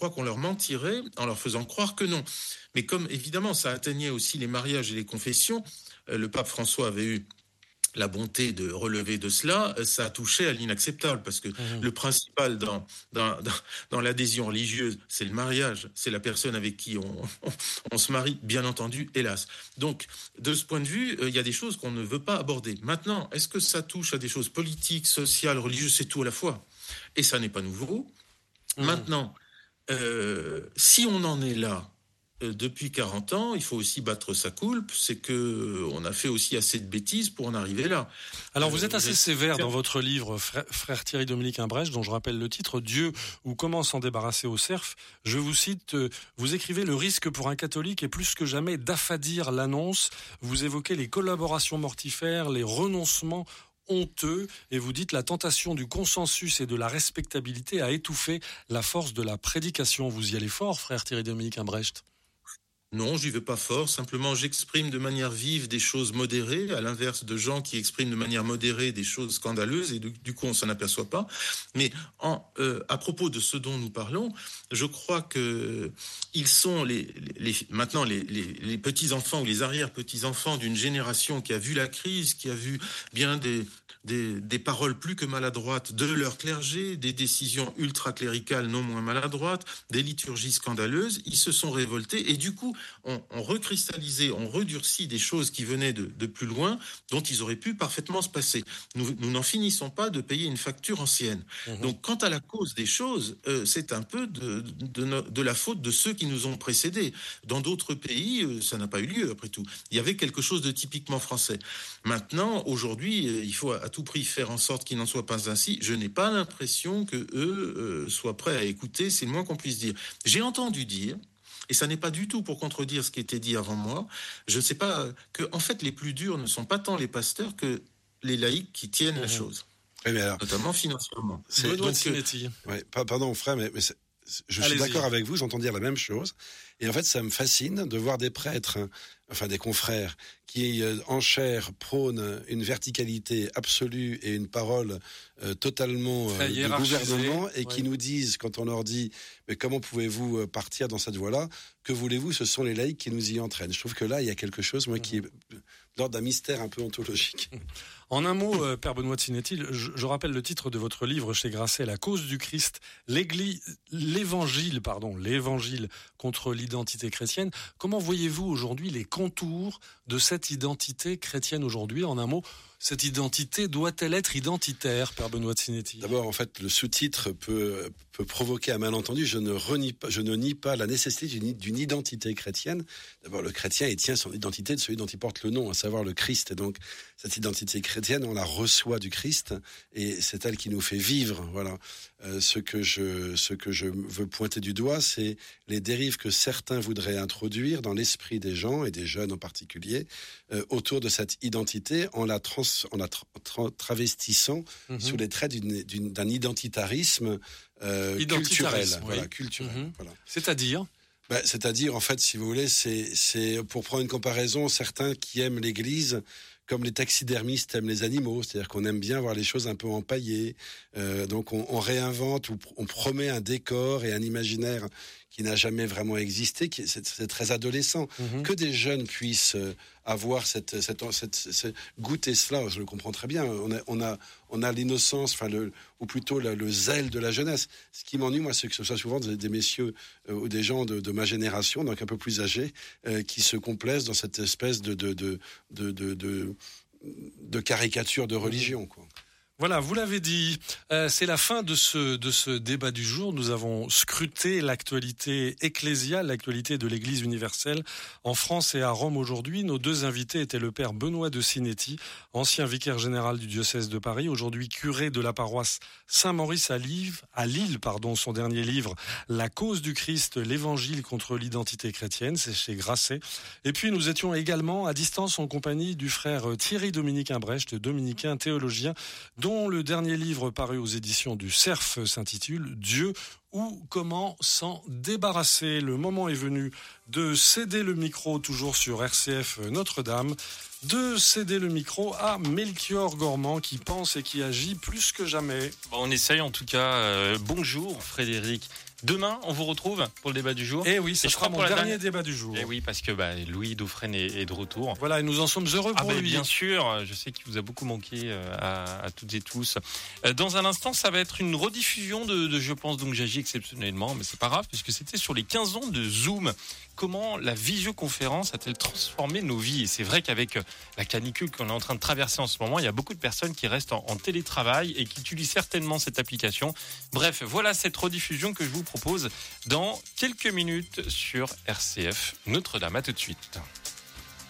crois qu'on leur mentirait en leur faisant croire que non. Mais comme évidemment ça atteignait aussi les mariages et les confessions, le pape François avait eu la bonté de relever de cela, ça a touché à l'inacceptable, parce que le principal dans l'adhésion religieuse, c'est le mariage, c'est la personne avec qui on se marie, bien entendu, hélas. Donc, de ce point de vue, il y a des choses qu'on ne veut pas aborder. Maintenant, est-ce que ça touche à des choses politiques, sociales, religieuses? C'est tout à la fois. Et ça n'est pas nouveau. Maintenant, si on en est là, depuis 40 ans, il faut aussi battre sa coulpe, c'est que on a fait aussi assez de bêtises pour en arriver là. Alors vous êtes assez sévère dans votre livre, frère Thierry Dominique Imbrecht, dont je rappelle le titre, Dieu ou comment s'en débarrasser au cerf. Je vous cite, vous écrivez: le risque pour un catholique est plus que jamais d'affadir l'annonce. Vous évoquez les collaborations mortifères, les renoncements honteux, et vous dites: la tentation du consensus et de la respectabilité a étouffé la force de la prédication. Vous y allez fort, frère Thierry Dominique Imbrecht? Non, j'y vais pas fort. Simplement, j'exprime de manière vive des choses modérées, à l'inverse de gens qui expriment de manière modérée des choses scandaleuses, et du coup, on s'en aperçoit pas. Mais à propos de ce dont nous parlons, je crois que ils sont maintenant les petits-enfants ou les arrière-petits-enfants d'une génération qui a vu la crise, qui a vu bien des paroles plus que maladroites de leur clergé, des décisions ultra-cléricales non moins maladroites, des liturgies scandaleuses. Ils se sont révoltés et du coup, on recristallisé, on redurci des choses qui venaient de plus loin, dont ils auraient pu parfaitement se passer. Nous n'en finissons pas de payer une facture ancienne. Donc, quant à la cause des choses, c'est un peu de la faute de ceux qui nous ont précédés. Dans d'autres pays, ça n'a pas eu lieu, après tout. Il y avait quelque chose de typiquement français. Maintenant, aujourd'hui, il faut à tout prix faire en sorte qu'il n'en soit pas ainsi. Je n'ai pas l'impression que eux soient prêts à écouter, c'est le moins qu'on puisse dire. J'ai entendu dire, et ça n'est pas du tout pour contredire ce qui était dit avant moi, je ne sais pas, que en fait les plus durs ne sont pas tant les pasteurs que les laïcs qui tiennent la chose. Oui, mais alors, notamment financièrement. Benoît Sinetti. Pardon frère, mais je suis d'accord avec vous, j'entends dire la même chose. Et en fait, ça me fascine de voir des prêtres, enfin des confrères, qui en chair prônent une verticalité absolue et une parole totalement de gouvernement, et qui nous disent, quand on leur dit « mais comment pouvez-vous partir dans cette voie-là » que voulez-vous, ce sont les laïcs qui nous y entraînent. Je trouve que là, il y a quelque chose, moi, qui est l'ordre d'un mystère un peu ontologique. En un mot, Père Benoît Sinetti, je rappelle le titre de votre livre chez Grasset, La cause du Christ, l'évangile contre l'identité chrétienne. Comment voyez-vous aujourd'hui les contours de cette identité chrétienne aujourd'hui? En un mot, cette identité doit-elle être identitaire, Père Benoît Sinetti? D'abord, en fait, le sous-titre peut provoquer un malentendu. Je ne nie pas la nécessité d'une identité chrétienne. D'abord, le chrétien, il tient son identité de celui dont il porte le nom, à savoir le Christ. Et donc, cette identité chrétienne, on la reçoit du Christ, et c'est elle qui nous fait vivre. Voilà. Ce que je veux pointer du doigt, c'est les dérives que certains voudraient introduire dans l'esprit des gens, et des jeunes en particulier, autour de cette identité, en la travestissant sous les traits d'un identitarisme culturel. Oui. Culturel. Voilà. C'est-à-dire, en fait, si vous voulez, c'est pour prendre une comparaison, certains qui aiment l'Église comme les taxidermistes aiment les animaux, c'est-à-dire qu'on aime bien voir les choses un peu empaillées, donc on réinvente ou on promet un décor et un imaginaire qui n'a jamais vraiment existé, c'est très adolescent. Que des jeunes puissent avoir goûter cela, je le comprends très bien. On a l'innocence, ou plutôt le zèle de la jeunesse. Ce qui m'ennuie, moi, c'est que ce soit souvent des messieurs ou des gens de ma génération, donc un peu plus âgés, qui se complaisent dans cette espèce de caricature de religion, quoi. Voilà, vous l'avez dit, c'est la fin de ce débat du jour. Nous avons scruté l'actualité ecclésiale, l'actualité de l'Église universelle en France et à Rome aujourd'hui. Nos deux invités étaient le père Benoît de Sinetti, ancien vicaire général du diocèse de Paris, aujourd'hui curé de la paroisse Saint-Maurice à Lille, son dernier livre, La cause du Christ, l'évangile contre l'identité chrétienne, c'est chez Grasset. Et puis nous étions également à distance en compagnie du frère Thierry Dominique Imbrecht, dominicain théologien, dont le dernier livre paru aux éditions du Cerf s'intitule « Dieu ou comment s'en débarrasser ». Le moment est venu de céder le micro, toujours sur RCF Notre-Dame, de céder le micro à Melchior Gormand qui pense et qui agit plus que jamais. On essaye en tout cas. Bonjour Frédéric Demain, on vous retrouve pour le débat du jour. Et oui, ce sera mon dernier débat du jour. Et oui, parce que Louis Dauphren est de retour. Voilà, et nous en sommes heureux pour lui. Bien sûr, je sais qu'il vous a beaucoup manqué à toutes et tous. Dans un instant, ça va être une rediffusion de Je pense donc j'agis exceptionnellement, mais c'est pas grave, puisque c'était sur les 15 ans de Zoom. Comment la visioconférence a-t-elle transformé nos vies ? Et c'est vrai qu'avec la canicule qu'on est en train de traverser en ce moment, il y a beaucoup de personnes qui restent en télétravail et qui utilisent certainement cette application. Bref, voilà cette rediffusion que je vous propose dans quelques minutes sur RCF Notre-Dame. À tout de suite.